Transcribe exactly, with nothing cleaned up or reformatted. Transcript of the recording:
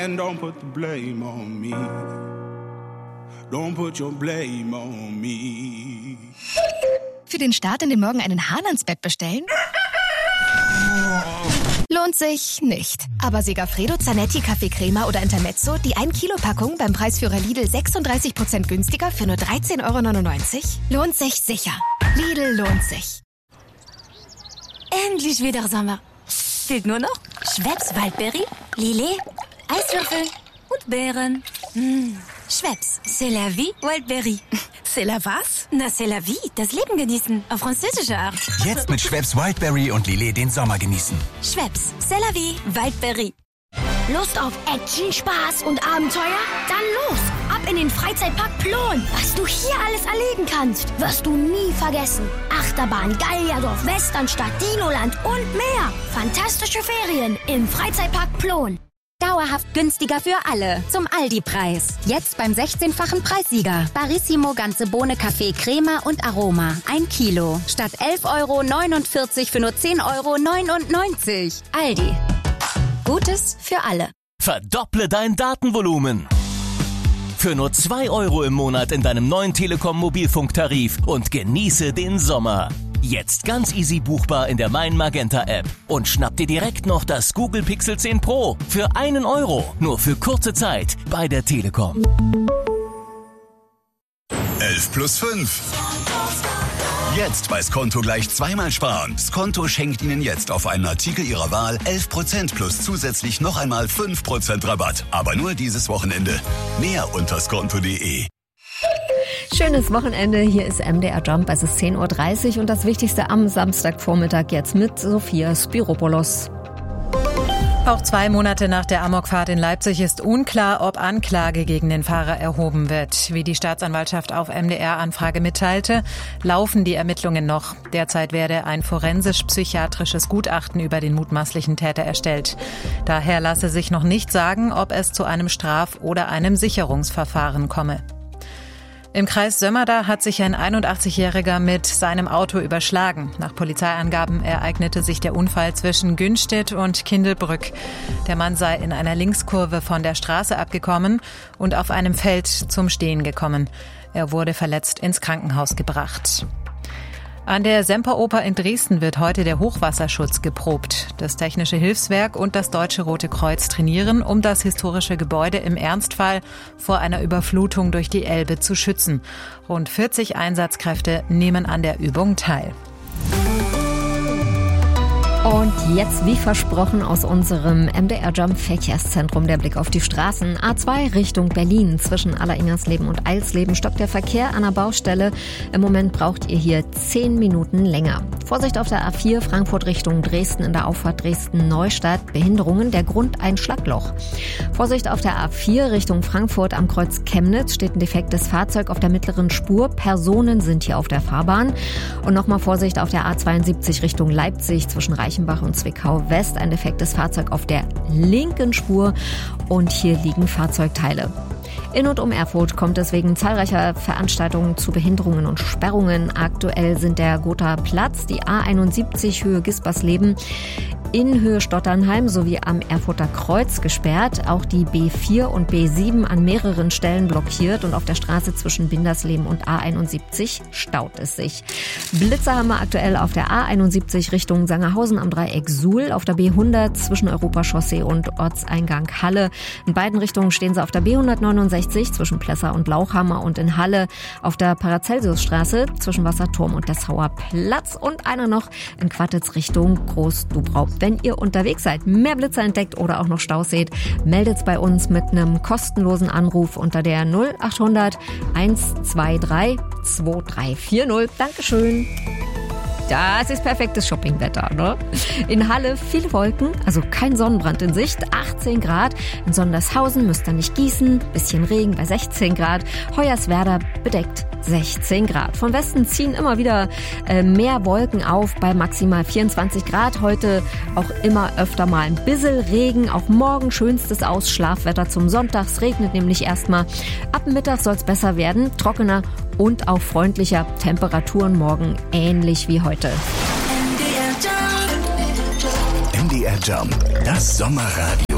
And don't put the blame on me. Don't put your blame on me. Für den Start in den Morgen einen Hahn ans Bett bestellen? Lohnt sich nicht. Aber Segafredo, Zanetti, Kaffeecrema oder Intermezzo, die ein Kilo Packung beim Preisführer Lidl sechsunddreißig Prozent günstiger für nur dreizehn Euro neunundneunzig? Lohnt sich sicher. Lidl lohnt sich. Endlich wieder Sommer. Fehlt nur noch Schweppes Waldbeere, Lillet, Eiswürfel und Beeren. Mmh. Schweppes, c'est la vie, Wildberry. C'est la was? Na, c'est la vie, das Leben genießen, auf französische Art. Jetzt mit Schweppes Wildberry und Lillet den Sommer genießen. Schweppes, c'est la vie, Wildberry. Lust auf Action, Spaß und Abenteuer? Dann los! Ab in den Freizeitpark Plon. Was du hier alles erleben kannst, wirst du nie vergessen. Achterbahn, Gallierdorf, Westernstadt, Dinoland und mehr. Fantastische Ferien im Freizeitpark Plon. Dauerhaft günstiger für alle. Zum Aldi-Preis. Jetzt beim sechzehnfachen Preissieger. Barissimo ganze Bohne, Kaffee, Crema und Aroma. Ein Kilo. Statt elf Euro neunundvierzig für nur zehn Euro neunundneunzig. Aldi. Gutes für alle. Verdopple dein Datenvolumen. Für nur zwei Euro im Monat in deinem neuen Telekom-Mobilfunktarif und genieße den Sommer. Jetzt ganz easy buchbar in der Mein Magenta App. Und schnapp dir direkt noch das Google Pixel zehn Pro für einen Euro. Nur für kurze Zeit bei der Telekom. elf plus fünf. Jetzt bei Skonto gleich zweimal sparen. Skonto schenkt Ihnen jetzt auf einen Artikel Ihrer Wahl elf Prozent plus zusätzlich noch einmal fünf Prozent Rabatt. Aber nur dieses Wochenende. Mehr unter skonto punkt de. Schönes Wochenende, hier ist M D R Jump, es ist zehn Uhr dreißig und das Wichtigste am Samstagvormittag jetzt mit Sophia Spiropoulos. Auch zwei Monate nach der Amokfahrt in Leipzig ist unklar, ob Anklage gegen den Fahrer erhoben wird. Wie die Staatsanwaltschaft auf M D R-Anfrage mitteilte, laufen die Ermittlungen noch. Derzeit werde ein forensisch-psychiatrisches Gutachten über den mutmaßlichen Täter erstellt. Daher lasse sich noch nicht sagen, ob es zu einem Straf- oder einem Sicherungsverfahren komme. Im Kreis Sömmerda hat sich ein einundachtzigjähriger mit seinem Auto überschlagen. Nach Polizeiangaben ereignete sich der Unfall zwischen Günstedt und Kindelbrück. Der Mann sei in einer Linkskurve von der Straße abgekommen und auf einem Feld zum Stehen gekommen. Er wurde verletzt ins Krankenhaus gebracht. An der Semperoper in Dresden wird heute der Hochwasserschutz geprobt. Das Technische Hilfswerk und das Deutsche Rote Kreuz trainieren, um das historische Gebäude im Ernstfall vor einer Überflutung durch die Elbe zu schützen. Rund vierzig Einsatzkräfte nehmen an der Übung teil. Und jetzt, wie versprochen, aus unserem M D R-Jump Verkehrszentrum der Blick auf die Straßen. A zwei Richtung Berlin. Zwischen Alleringersleben und Eilsleben stockt der Verkehr an der Baustelle. Im Moment braucht ihr hier zehn Minuten länger. Vorsicht auf der A vier Frankfurt Richtung Dresden in der Auffahrt Dresden-Neustadt. Behinderungen, der Grund ein Schlagloch. Vorsicht auf der A vier Richtung Frankfurt am Kreuz Chemnitz. Steht ein defektes Fahrzeug auf der mittleren Spur. Personen sind hier auf der Fahrbahn. Und nochmal Vorsicht auf der A zweiundsiebzig Richtung Leipzig zwischen Reichenbach und Zwickau West, ein defektes Fahrzeug auf der linken Spur und hier liegen Fahrzeugteile. In und um Erfurt kommt es wegen zahlreicher Veranstaltungen zu Behinderungen und Sperrungen. Aktuell sind der Gotha Platz, die A einundsiebzig Höhe Gispersleben in Höhe Stotternheim sowie am Erfurter Kreuz gesperrt. Auch die B vier und B sieben an mehreren Stellen blockiert und auf der Straße zwischen Bindersleben und A einundsiebzig staut es sich. Blitzer haben wir aktuell auf der A einundsiebzig Richtung Sangerhausen am Dreieck Suhl, auf der B hundert zwischen Europachaussee und Ortseingang Halle. In beiden Richtungen stehen sie auf der B hundertneunundsechzig zwischen Plessa und Lauchhammer und in Halle auf der Paracelsusstraße zwischen Wasserturm und Dessauer Platz und einer noch in Quartitz Richtung Groß-Dubrau. Wenn ihr unterwegs seid, mehr Blitzer entdeckt oder auch noch Staus seht, meldet's bei uns mit einem kostenlosen Anruf unter der null achthundert hundertdreiundzwanzig zwei drei vier null. Dankeschön. Das ist perfektes Shoppingwetter, ne? In Halle viele Wolken, also kein Sonnenbrand in Sicht, achtzehn Grad. In Sondershausen müsst ihr nicht gießen, bisschen Regen bei sechzehn Grad. Hoyerswerda bedeckt sechzehn Grad. Von Westen ziehen immer wieder äh, mehr Wolken auf bei maximal vierundzwanzig Grad. Heute auch immer öfter mal ein bisschen Regen. Auch morgen schönstes Ausschlafwetter zum Sonntag. Es regnet nämlich erstmal. Ab Mittag soll es besser werden, trockener und auch freundlicher. Temperaturen morgen ähnlich wie heute. M D R Jump, das Sommerradio.